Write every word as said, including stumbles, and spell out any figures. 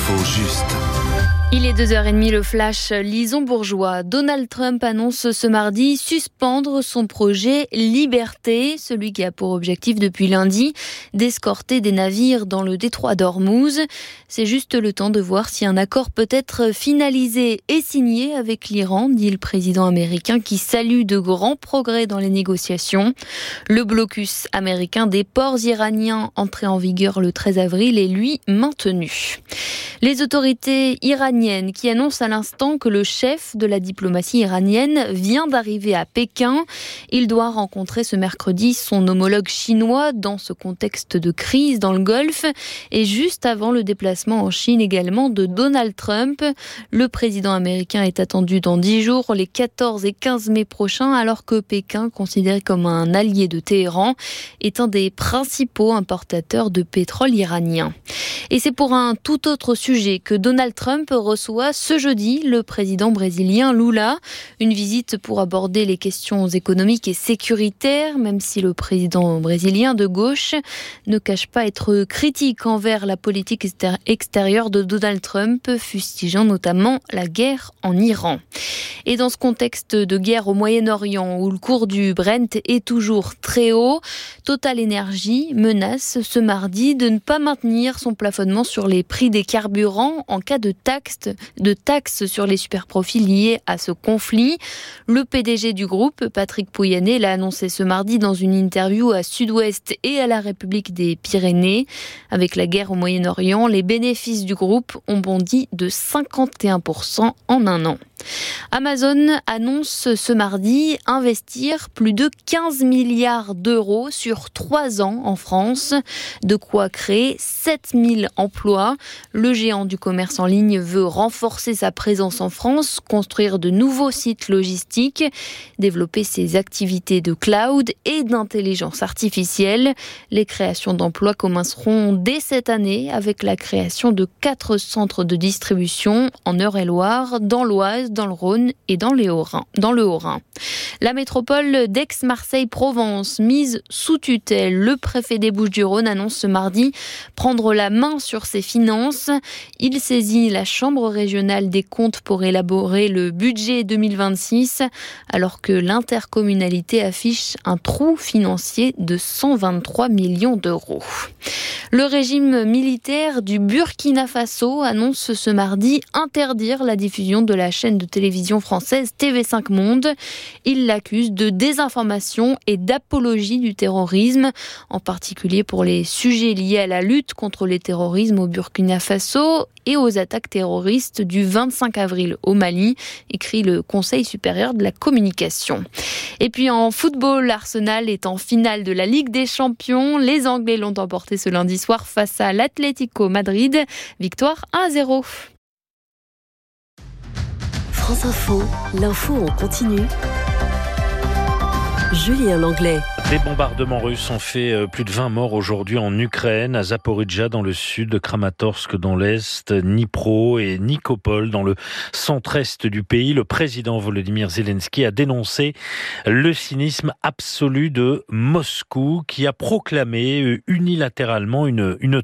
L'info juste. Il est deux heures trente, le flash Lison-Bourgeois. Donald Trump annonce ce mardi suspendre son projet Liberté, celui qui a pour objectif depuis lundi d'escorter des navires dans le détroit d'Ormuz. C'est juste le temps de voir si un accord peut être finalisé et signé avec l'Iran, dit le président américain qui salue de grands progrès dans les négociations. Le blocus américain des ports iraniens entré en vigueur le treize avril est lui maintenu. Les autorités iraniennes qui annoncent à l'instant que le chef de la diplomatie iranienne vient d'arriver à Pékin. Il doit rencontrer ce mercredi son homologue chinois dans ce contexte de crise dans le Golfe et juste avant le déplacement en Chine également de Donald Trump. Le président américain est attendu dans dix jours, les quatorze et quinze mai prochains, alors que Pékin, considéré comme un allié de Téhéran, est un des principaux importateurs de pétrole iranien. Et c'est pour un tout autre sujet que Donald Trump reçoit ce jeudi le président brésilien Lula. Une visite pour aborder les questions économiques et sécuritaires, même si le président brésilien de gauche ne cache pas être critique envers la politique extérieure de Donald Trump, fustigeant notamment la guerre en Iran. Et dans ce contexte de guerre au Moyen-Orient, où le cours du Brent est toujours très haut, Total Energy menace ce mardi de ne pas maintenir son plafonnement sur les prix des carburants en cas de taxe, de taxes sur les superprofits liés à ce conflit. Le P D G du groupe, Patrick Pouyanné, l'a annoncé ce mardi dans une interview à Sud-Ouest et à la République des Pyrénées. Avec la guerre au Moyen-Orient, les bénéfices du groupe ont bondi de cinquante et un pour cent en un an. Amazon annonce ce mardi investir plus de quinze milliards d'euros sur trois ans en France, de quoi créer sept mille emplois. Le géant du commerce en ligne veut renforcer sa présence en France, construire de nouveaux sites logistiques, développer ses activités de cloud et d'intelligence artificielle. Les créations d'emplois commenceront dès cette année avec la création de quatre centres de distribution en Eure-et-Loire, dans l'Oise, dans le Rhône et dans, les Haut-Rhin, dans le Haut-Rhin. La métropole d'Aix-Marseille-Provence mise sous tutelle. Le préfet des Bouches-du-Rhône annonce ce mardi prendre la main sur ses finances. Il saisit la Chambre régionale des comptes pour élaborer le budget deux mille vingt-six, alors que l'intercommunalité affiche un trou financier de cent vingt-trois millions d'euros. Le régime militaire du Burkina Faso annonce ce mardi interdire la diffusion de la chaîne de télévision française T V cinq Monde. Il l'accuse de désinformation et d'apologie du terrorisme, en particulier pour les sujets liés à la lutte contre le terrorisme au Burkina Faso et aux attaques terroristes du vingt-cinq avril au Mali, écrit le Conseil supérieur de la communication. Et puis en football, l'Arsenal est en finale de la Ligue des Champions. Les Anglais l'ont emporté ce lundi soir face à l'Atlético Madrid. Victoire un à zéro. France Info, l'info en continu. Julien Langlais. Des bombardements russes ont fait plus de vingt morts aujourd'hui en Ukraine, à Zaporijjia dans le sud, Kramatorsk dans l'est, Dnipro et Nikopol dans le centre-est du pays. Le président Volodymyr Zelensky a dénoncé le cynisme absolu de Moscou qui a proclamé unilatéralement une, une